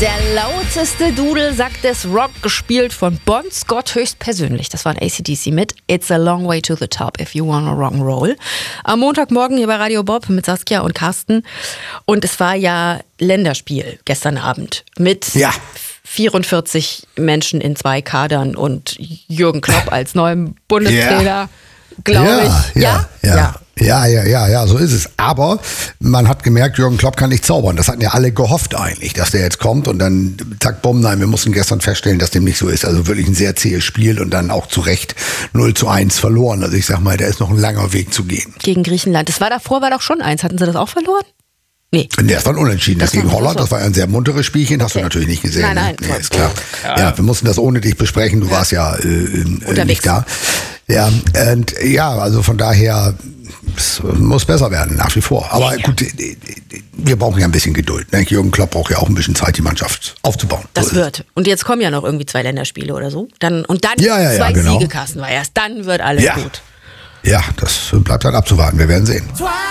Der lauteste Dudelsack des Rock, gespielt von Bon Scott höchstpersönlich. Das war ein AC/DC mit It's a long way to the top if you wanna rock'n'roll. Am Montagmorgen hier bei Radio Bob mit Saskia und Carsten. Und es war ja Länderspiel gestern Abend mit 44 Menschen in 2 Kadern und Jürgen Klopp als neuem Bundestrainer, glaube ich. Ja, so ist es. Aber man hat gemerkt, Jürgen Klopp kann nicht zaubern. Das hatten ja alle gehofft eigentlich, dass der jetzt kommt und dann zack, bumm, nein, wir mussten gestern feststellen, dass dem nicht so ist. Also wirklich ein sehr zähes Spiel und dann auch zu Recht 0:1 verloren. Also ich sag mal, da ist noch ein langer Weg zu gehen. Gegen Griechenland. Davor war doch schon 1. Hatten sie das auch verloren? Nee. Das war ein Unentschieden. Das gegen Holland, das war ein sehr munteres Spielchen, hast du natürlich nicht gesehen. Nein. Nee, ist klar. Ja, wir mussten das ohne dich besprechen, du warst ja nicht da. Ja, und also von daher, es muss besser werden, nach wie vor. Aber gut, wir brauchen ja ein bisschen Geduld. Ne? Jürgen Klopp braucht ja auch ein bisschen Zeit, die Mannschaft aufzubauen. Das wird. Und jetzt kommen ja noch irgendwie 2 Länderspiele oder so. Dann 2 genau. Siege, Carsten, war erst. Dann wird alles gut. Ja, das bleibt dann abzuwarten. Wir werden sehen.